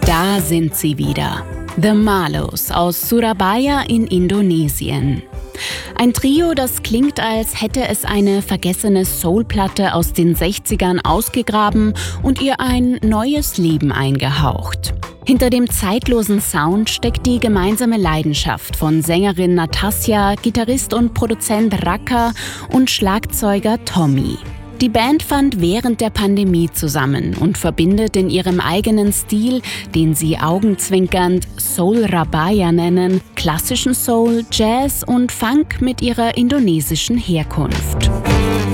Da sind sie wieder. The Marlows aus Surabaya in Indonesien. Ein Trio, das klingt, als hätte es eine vergessene Soul-Platte aus den 60ern ausgegraben und ihr ein neues Leben eingehaucht. Hinter dem zeitlosen Sound steckt die gemeinsame Leidenschaft von Sängerin Natasja, Gitarrist und Produzent Raka und Schlagzeuger Tommy. Die Band fand während der Pandemie zusammen und verbindet in ihrem eigenen Stil, den sie augenzwinkernd Soul Rabaya nennen, klassischen Soul, Jazz und Funk mit ihrer indonesischen Herkunft.